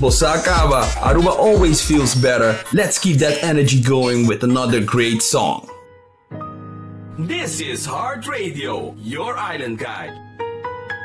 Bossa Acaba, Aruba always feels better. Let's keep that energy going with another great song. This is Heart Radio, your island guide.